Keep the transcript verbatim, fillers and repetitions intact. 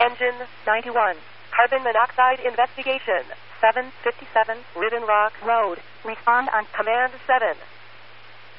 Engine ninety-one. Carbon monoxide investigation. seven fifty-seven Ribbon Rock Road. Respond on Command seven.